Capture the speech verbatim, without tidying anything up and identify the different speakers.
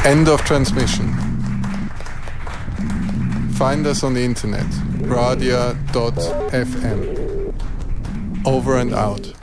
Speaker 1: End of transmission. Find us on the internet, radia dot f m. Over and out.